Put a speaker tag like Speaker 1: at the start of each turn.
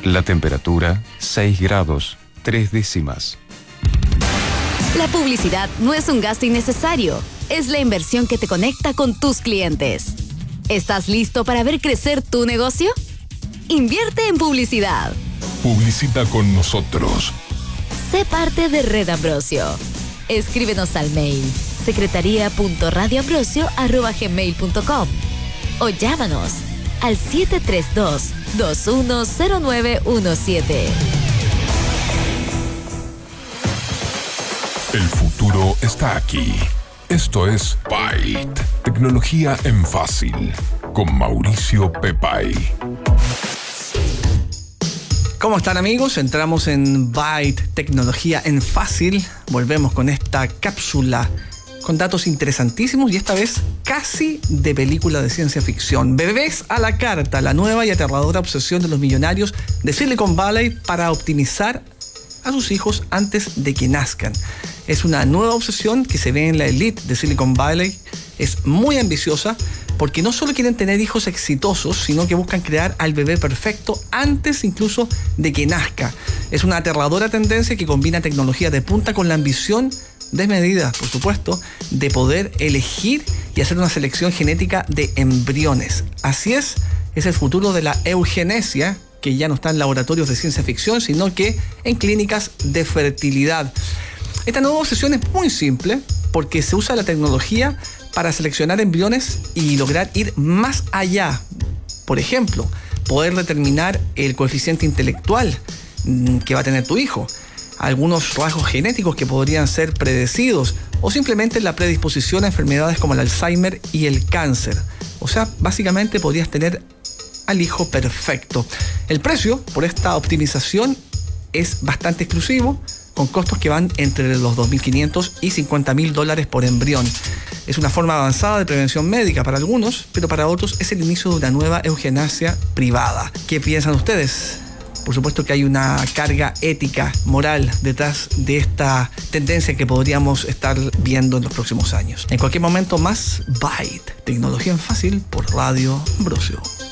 Speaker 1: La temperatura, 6 grados, 3 décimas.
Speaker 2: La publicidad no es un gasto innecesario, es la inversión que te conecta con tus clientes. ¿Estás listo para ver crecer tu negocio? Invierte en publicidad.
Speaker 3: Publicita con nosotros.
Speaker 2: Sé parte de Red Ambrosio. Escríbenos al mail secretaría.radioambrosio@gmail.com o llámanos al 732-210917.
Speaker 3: El futuro está aquí. Esto es Byte, tecnología en fácil, con Mauricio Pepay.
Speaker 4: ¿Cómo están, amigos? Entramos en Byte, tecnología en fácil. Volvemos con esta cápsula con datos interesantísimos y esta vez casi de película de ciencia ficción. Bebés a la carta, la nueva y aterradora obsesión de los millonarios de Silicon Valley para optimizar a sus hijos antes de que nazcan. Es una nueva obsesión que se ve en la elite de Silicon Valley. Es muy ambiciosa porque no solo quieren tener hijos exitosos, sino que buscan crear al bebé perfecto antes incluso de que nazca. Es una aterradora tendencia que combina tecnología de punta con la ambición desmedida, por supuesto, de poder elegir y hacer una selección genética de embriones. Así es el futuro de la eugenesia, que ya no está en laboratorios de ciencia ficción, sino que en clínicas de fertilidad. Esta nueva obsesión es muy simple porque se usa la tecnología para seleccionar embriones y lograr ir más allá. Por ejemplo, poder determinar el coeficiente intelectual que va a tener tu hijo, algunos rasgos genéticos que podrían ser predecidos o simplemente la predisposición a enfermedades como el Alzheimer y el cáncer. O sea, básicamente podrías tener al hijo perfecto. El precio por esta optimización es bastante exclusivo, con costos que van entre los $2.500 y $50.000 por embrión. Es una forma avanzada de prevención médica para algunos, pero para otros es el inicio de una nueva eugenesia privada. ¿Qué piensan ustedes? Por supuesto que hay una carga ética, moral detrás de esta tendencia que podríamos estar viendo en los próximos años. En cualquier momento más, Byte, tecnología en fácil por Radio Ambrosio.